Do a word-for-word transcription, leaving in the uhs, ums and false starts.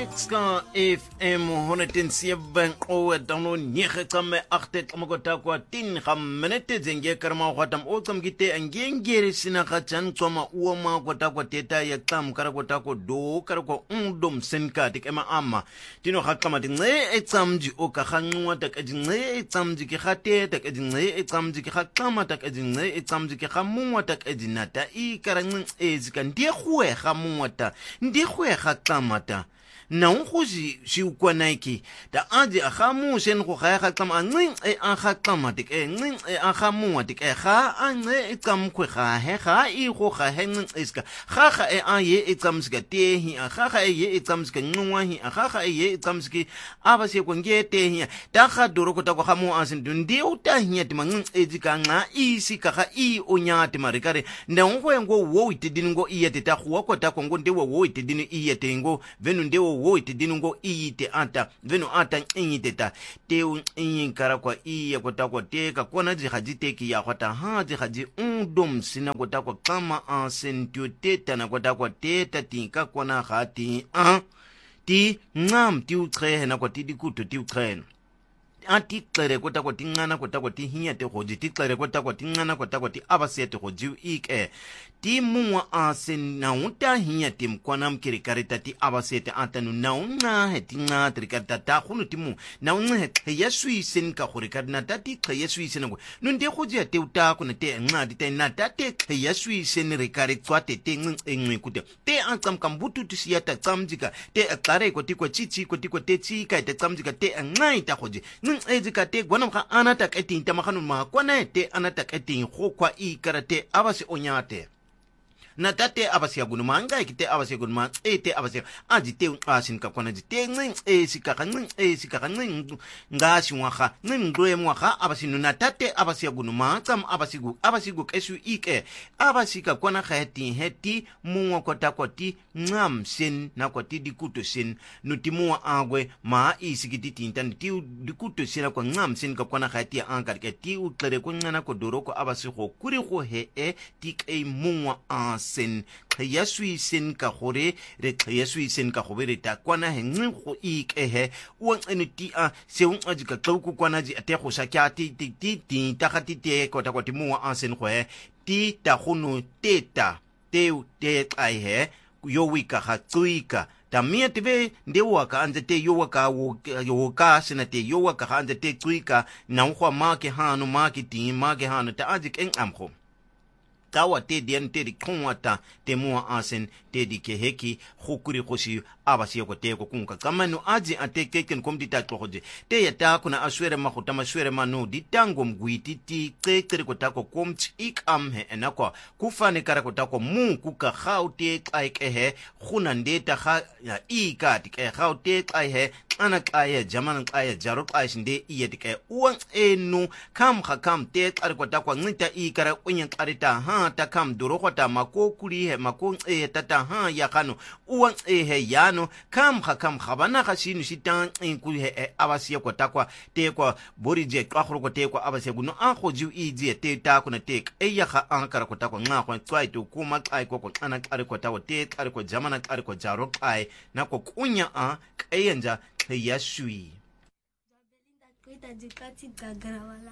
Ska F M honderdseven o download nege kame achte kamakota kwa tin minute zenge karma kwatam o kamgite angengere sina kachan kama uoma kwata kwa teta ya kam kara kwata kwa do kara kwa undom senka tik ema ama tino hakama tingle etsamji o kakhanwa tak edingle etsamji ki khate tak edingle etsamji ki khakama tak edingle etsamji ki khamwa tak edinata I karang ezika ndie khwe khamwata ndie khwe khakamata na ungozi siukwanaki da adi akhamu sen go ga ga kam angin e akhakama dik e ngin e akhamu dik e ga ane ikam khwe ga he ga I go ga he ngin iska ga ga e aye ikamska te hi ga ga e ikamska nwa hi ga ga e ikamski abase ko ngete hi da ga doro ko ta go khamu asin dundi uta hi ti mangin ejika nga isi ka ga I onyate marikare nda ngwe ngo wo itidini ngo iyete ta go ko ta ko ngo ndewo wo itidini iyete ngo venu ndewo wo itidini ngo iyite anta venu anta inyite ta teu inyinkara kwa iya kota kwa teka kona jihaji teki ya kwata haa jihaji undom sina kota kwa kama ansentio teta na kota kwa teta tinka kona hati ah ti ngam ti utrehe na kwa ti dikuto ti utrehe ati klere kota kwa tingana kota kwa ti hiya te hoji ti klere kota kwa tingana kota kwa ti abase te hoji ike ti muwa asen na unta hiya tim kwana mkirikarita ti abase te atanu na unna he tinga trikarita ta khunu timu na unna he yesu isen ka khurikarina ta ti yesu isen ngo nunde hoji te uta kuna te nga di te na ta te yesu isen rikari twate te ngwe kute te ankam kambutu tisiyata tsamjika te klare ko ti ko chichi ko ti ko te chi ka te tsamjika te ngai ta hoji ezika te gwana mka anatak etin tamakanu ma kwana te anatak etin khokwa I karate abase onyate na tate abase agunu manga ikite abase agunu ma ete abase aji te asin ka kwana ji te ngin esika kan esika kan ngasi mwaha ngindwe mwaha abase na tate abase agunu ma kam abase gu abase gu kesu ike abase ka kwana khati heti muwa kota koti ngam sen na koti dikuto sen nutimuwa agwe ma isikiti tintan ti dikuto sen ko ngam sen ka kwana khati ankar ke ti utlere ko ngana ko doroko abase go kuri go he e tik e muwa sen yesu isen ka gore re yesu isen ka gore ta kwana he ngin go ike he o ene ti a se un ajika tloku kwana ji ate go sakya ti ti ti ta khati te ko ta ko ti muwa ansen go he ti ta gono teta te te ai he yo wika ha tuika tamia teve ndewa ka anje te yo waka wo ka sina te yo waka anje te tuika na nkwa make hanu make ti make hanu ta ajik en amkho tawa te dien te di konwata te mua ansen te di keheki khukuri khoshi abasi ko te ko kunka kamano aji ate keken kom dita khoje te ya ta kuna aswere makhuta maswere manu ditango mgwiti ti kekere ko ta ko kom ik am he enako kufane kara ko ta ko mu kuka khaute kai ke he khuna ndeta kha ya ikati ke khaute kai he ana kaya jaman kaya jaro kaya shinde iye dike uwan enu kam khakam te kare ko ta ko ngita ikara unyen karita ha ta kam duro ko ta mako kuri he mako e tata ha ya kanu uwan e he yano kam khakam khabana khashinu shitan inku he abasi ko ta kwa te ko borije kwa khoro ko te ko abasi guno an khoju ije te ta ko na te e ya kha an kara ko ta ko nga ko twai to kuma kai ko ko ana kare ko ta ko te kare ko jamana kare ko jaro kai na ko kunya a kayenja yashui